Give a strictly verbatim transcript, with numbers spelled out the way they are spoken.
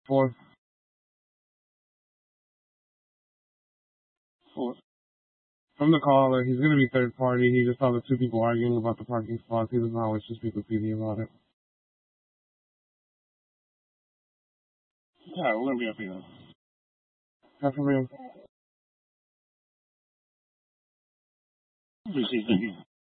Fourth. Fourth. From the caller, he's going to be third party. He just saw the two people arguing about the parking spots. He doesn't always just speak with P D about it. Yeah, we're going to be up here. Half a real. Received